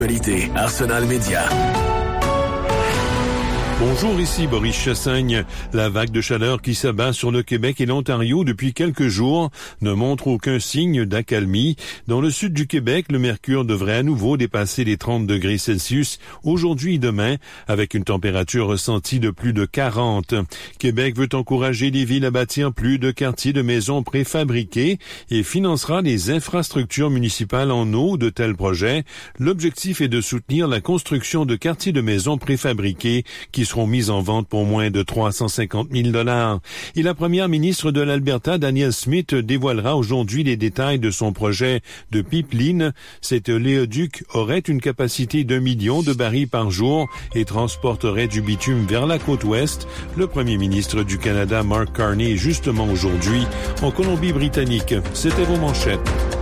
Arsenal Média. Bonjour, ici Boris Chassagne. La vague de chaleur qui s'abat sur le Québec et l'Ontario depuis quelques jours ne montre aucun signe d'accalmie. Dans le sud du Québec, le mercure devrait à nouveau dépasser les 30 degrés Celsius aujourd'hui et demain, avec une température ressentie de plus de 40. Québec veut encourager les villes à bâtir plus de quartiers de maisons préfabriqués et financera les infrastructures municipales en eau de tels projets. L'objectif est de soutenir la construction de quartiers de maisons préfabriqués qui seront mises en vente pour moins de 350 000 $. Et la première ministre de l'Alberta, Danielle Smith, dévoilera aujourd'hui les détails de son projet de pipeline. Cet oléoduc aurait une capacité d'1 million de barils par jour et transporterait du bitume vers la côte ouest. Le premier ministre du Canada, Mark Carney, est justement aujourd'hui en Colombie-Britannique. C'était vos manchettes.